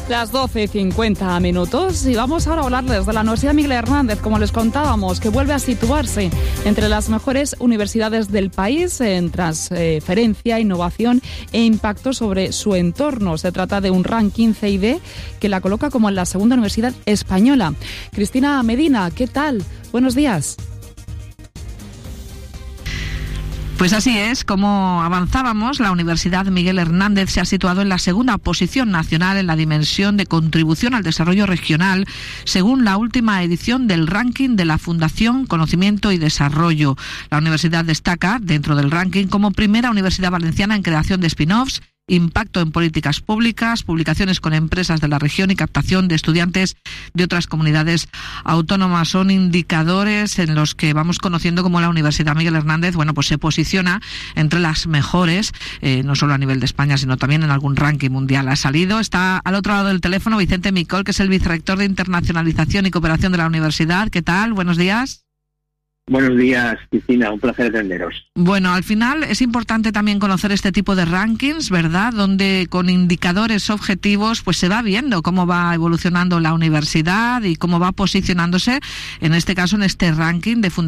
Las 12:50 y vamos ahora a hablarles de la Universidad Miguel Hernández, como les contábamos, que vuelve a situarse entre las mejores universidades del país en transferencia, innovación e impacto sobre su entorno. Se trata de un ranking CID que la coloca como en la segunda universidad española. Cristina Medina, ¿qué tal? Buenos días. Pues así es, como avanzábamos, la Universidad Miguel Hernández se ha situado en la segunda posición nacional en la dimensión de contribución al desarrollo regional, según la última edición del ranking de la Fundación Conocimiento y Desarrollo. La universidad destaca dentro del ranking como primera universidad valenciana en creación de spin-offs, impacto en políticas públicas, publicaciones con empresas de la región y captación de estudiantes de otras comunidades autónomas. Son indicadores en los que vamos conociendo cómo la Universidad Miguel Hernández, pues se posiciona entre las mejores, no solo a nivel de España, sino también en algún ranking mundial. Está al otro lado del teléfono Vicente Micol, que es el vicerrector de Internacionalización y Cooperación de la universidad. ¿Qué tal? Buenos días. Buenos días, Cristina, un placer atenderos. Bueno, al final es importante también conocer este tipo de rankings, ¿verdad? Donde con indicadores objetivos pues se va viendo cómo va evolucionando la universidad y cómo va posicionándose, en este caso, en este ranking de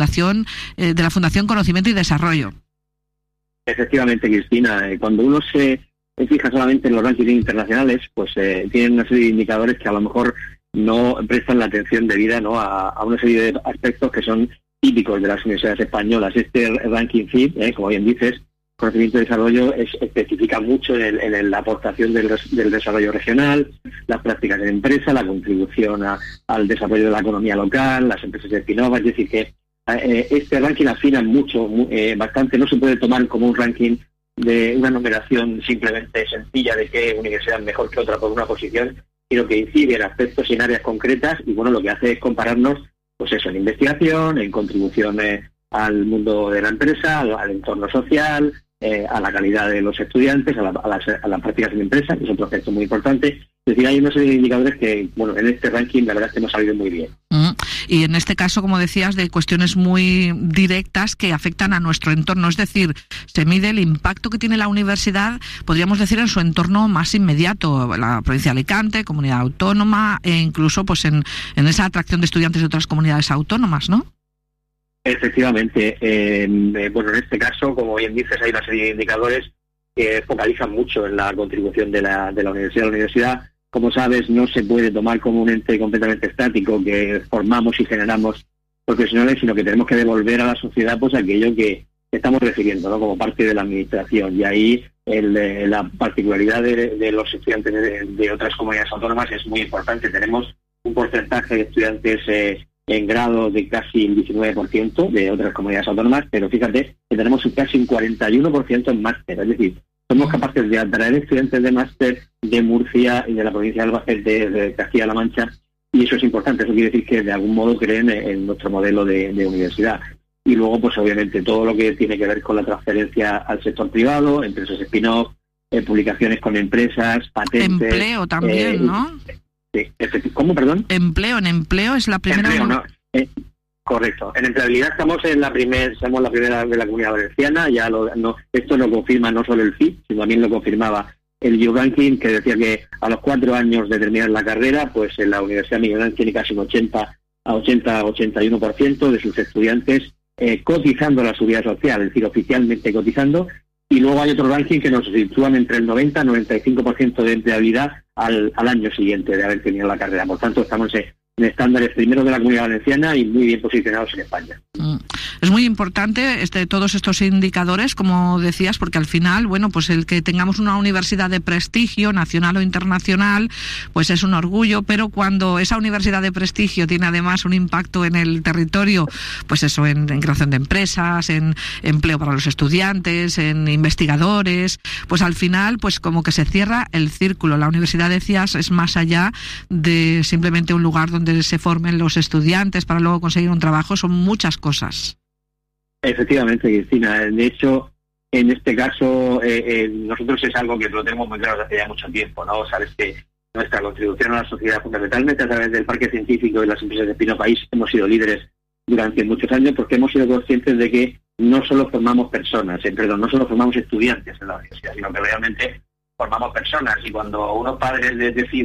la Fundación Conocimiento y Desarrollo. Efectivamente, Cristina, cuando uno se fija solamente en los rankings internacionales, pues tienen una serie de indicadores que a lo mejor no prestan la atención debida, ¿no?, a una serie de aspectos que son típicos de las universidades españolas. Este ranking FID, como bien dices, Conocimiento y Desarrollo, especifica mucho en la aportación del desarrollo regional, las prácticas de empresa, la contribución al desarrollo de la economía local, las empresas de spin-off. Es decir, que este ranking afina mucho, bastante. No se puede tomar como un ranking de una numeración simplemente sencilla de qué universidad es mejor que otra por una posición, sino que incide en aspectos y en áreas concretas, y lo que hace es compararnos pues eso, en investigación, en contribución al mundo de la empresa, al entorno social, a la calidad de los estudiantes, a las prácticas de la empresa, que es otro aspecto muy importante. Es decir, hay una serie de indicadores que, en este ranking la verdad es que nos ha salido muy bien. Y en este caso, como decías, de cuestiones muy directas que afectan a nuestro entorno. Es decir, se mide el impacto que tiene la universidad, podríamos decir, en su entorno más inmediato, la provincia de Alicante, comunidad autónoma, e incluso pues en esa atracción de estudiantes de otras comunidades autónomas, ¿no? Efectivamente. En este caso, como bien dices, hay una serie de indicadores que focalizan mucho en la contribución de la universidad. Como sabes, no se puede tomar como un ente completamente estático que formamos y generamos profesionales, sino que tenemos que devolver a la sociedad pues aquello que estamos recibiendo, ¿no?, como parte de la administración. Y ahí la particularidad de los estudiantes de otras comunidades autónomas es muy importante. Tenemos un porcentaje de estudiantes en grado de casi el 19% de otras comunidades autónomas, pero fíjate que tenemos casi un 41% en máster. Es decir, somos capaces de atraer estudiantes de máster de Murcia y de la provincia de Albacete, de Castilla-La Mancha, y eso es importante. Eso quiere decir que de algún modo creen en nuestro modelo de universidad. Y luego, pues obviamente, todo lo que tiene que ver con la transferencia al sector privado, empresas spin-off, publicaciones con empresas, patentes... Empleo también, ¿no? Sí. ¿Cómo, perdón? En empleo es la primera... Empleo, ¿no? Correcto. En empleabilidad somos la primera de la Comunidad Valenciana. Esto lo confirma no solo el FID, sino también lo confirmaba el U-Ranking, que decía que a los 4 años de terminar la carrera, pues en la Universidad Miguel Hernández tiene casi un 81% de sus estudiantes cotizando a la seguridad social, es decir, oficialmente cotizando. Y luego hay otro ranking que nos sitúan entre el 90 y 95% de empleabilidad al año siguiente de haber terminado la carrera. Por tanto, estamos en estándares primero de la Comunidad Valenciana y muy bien posicionados en España. Es muy importante todos estos indicadores, como decías, porque al final, pues el que tengamos una universidad de prestigio, nacional o internacional, pues es un orgullo, pero cuando esa universidad de prestigio tiene además un impacto en el territorio, pues eso, en creación de empresas, en empleo para los estudiantes, en investigadores, pues al final, pues como que se cierra el círculo. La universidad, decías, es más allá de simplemente un lugar donde se formen los estudiantes para luego conseguir un trabajo, son muchas cosas. Efectivamente, Cristina. De hecho, en este caso, nosotros es algo que lo tenemos muy claro desde hace ya mucho tiempo, ¿no? Sabes que nuestra contribución a la sociedad, fundamentalmente a través del Parque Científico y las empresas de Pino País, hemos sido líderes durante muchos años porque hemos sido conscientes de que no solo formamos no solo formamos estudiantes en la universidad, sino que realmente formamos personas. Y cuando unos padres deciden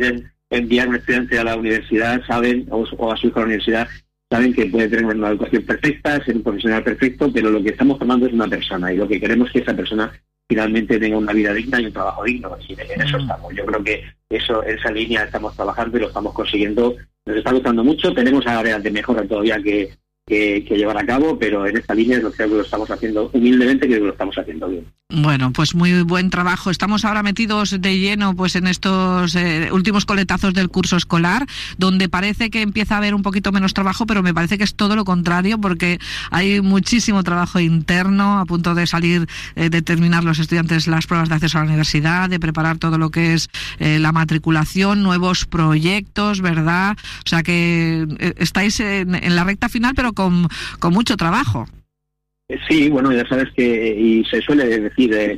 enviar a un estudiante a la universidad saben, o a su hijo a la universidad, saben que puede tener una educación perfecta, ser un profesional perfecto, pero lo que estamos formando es una persona, y lo que queremos es que esa persona finalmente tenga una vida digna y un trabajo digno, y en eso estamos. Yo creo que esa línea estamos trabajando y lo estamos consiguiendo. Nos está gustando mucho, tenemos áreas de mejora todavía que llevar a cabo, pero en esta línea creo que lo estamos haciendo humildemente, creo que lo estamos haciendo bien. Bueno, pues muy buen trabajo. Estamos ahora metidos de lleno pues en estos últimos coletazos del curso escolar, donde parece que empieza a haber un poquito menos trabajo, pero me parece que es todo lo contrario, porque hay muchísimo trabajo interno, a punto de salir, de terminar los estudiantes las pruebas de acceso a la universidad, de preparar todo lo que es la matriculación, nuevos proyectos, ¿verdad? O sea que estáis en la recta final, pero con mucho trabajo. Sí, bueno, ya sabes que, y se suele decir,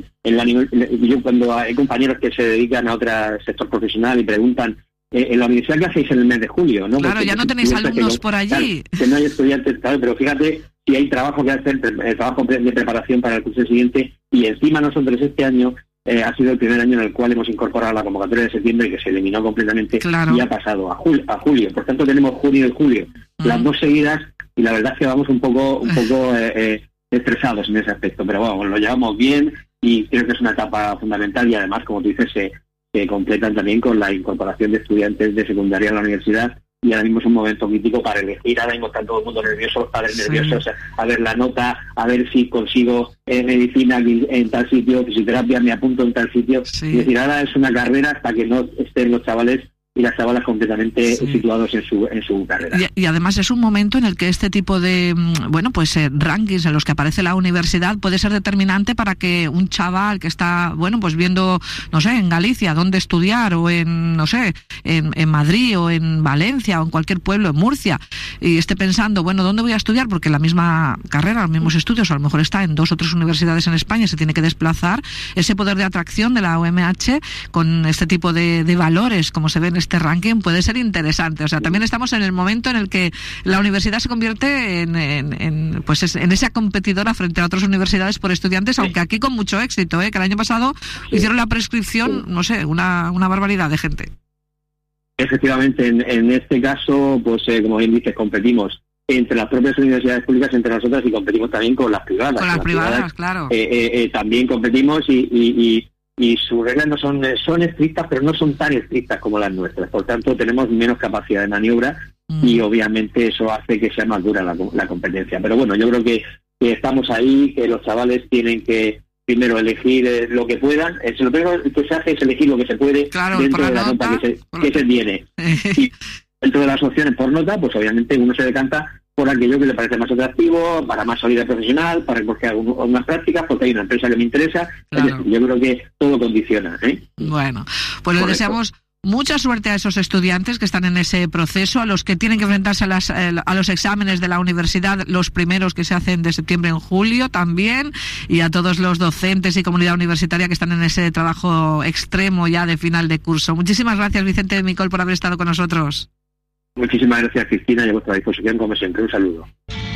yo cuando hay compañeros que se dedican a otro sector profesional y preguntan, en la universidad, ¿qué hacéis en el mes de julio? ¿No? Claro, porque ya no tenéis alumnos por allí. Claro, que no hay estudiantes, claro, pero fíjate si hay trabajo que hacer, trabajo de preparación para el curso siguiente, y encima nosotros este año ha sido el primer año en el cual hemos incorporado la convocatoria de septiembre, que se eliminó completamente, y ha pasado a julio. Por tanto, tenemos junio y julio, las dos seguidas, y la verdad es que vamos un poco estresados en ese aspecto, pero bueno, lo llevamos bien y creo que es una etapa fundamental, y además, como tú dices, se completan también con la incorporación de estudiantes de secundaria a la universidad, y ahora mismo es un momento crítico para elegir. Ahora mismo está todo el mundo nervioso, los padres nerviosos, a ver la nota, a ver si consigo medicina en tal sitio, fisioterapia, me apunto en tal sitio. Es decir, ahora es una carrera hasta que no estén los chavales y las chavalas completamente situados en su carrera. Y además es un momento en el que este tipo de rankings en los que aparece la universidad puede ser determinante para que un chaval que está viendo, no sé, en Galicia dónde estudiar, o en Madrid, o en Valencia, o en cualquier pueblo, en Murcia, y esté pensando, ¿dónde voy a estudiar? Porque la misma carrera, los mismos estudios, a lo mejor está en 2 o 3 universidades en España, se tiene que desplazar. Ese poder de atracción de la UMH con este tipo de valores, como se ve en este ranking, puede ser interesante. O sea, también estamos en el momento en el que la universidad se convierte en esa competidora frente a otras universidades por estudiantes, aunque aquí con mucho éxito, que el año pasado hicieron la prescripción, no sé, una barbaridad de gente. Efectivamente, en este caso, como bien dices, competimos entre las propias universidades públicas, entre nosotras, y competimos también con las privadas. Con las privadas, claro. También competimos y sus reglas no son estrictas, pero no son tan estrictas como las nuestras. Por tanto, tenemos menos capacidad de maniobra, y obviamente eso hace que sea más dura la competencia. Pero bueno, yo creo que estamos ahí, que los chavales tienen que primero elegir lo que puedan. Lo primero que se hace es elegir lo que se puede, claro, dentro de la nota que se tiene. Y dentro de las opciones por nota, pues obviamente uno se decanta por aquello que le parece más atractivo, para más solidez profesional, para recoger algunas prácticas, porque hay una empresa que me interesa. Claro. Es decir, yo creo que todo condiciona. Bueno, pues le deseamos mucha suerte a esos estudiantes que están en ese proceso, a los que tienen que enfrentarse a los exámenes de la universidad, los primeros que se hacen de septiembre en julio también, y a todos los docentes y comunidad universitaria que están en ese trabajo extremo ya de final de curso. Muchísimas gracias, Vicente Micol, por haber estado con nosotros. Muchísimas gracias, Cristina, y a vuestra disposición, como siempre. Un saludo.